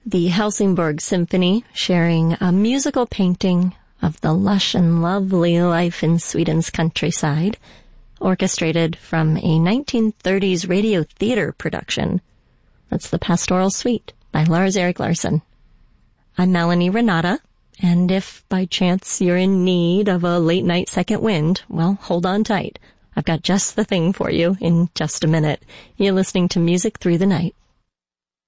The Helsingborg Symphony sharing a musical painting of the lush and lovely life in Sweden's countryside, orchestrated from a 1930s radio theater production. That's the Pastoral Suite by Lars-Erik Larsson. I'm Melanie Renata, and if by chance you're in need of a late-night second wind, well, hold on tight. I've got just the thing for you in just a minute. You're listening to Music Through the Night.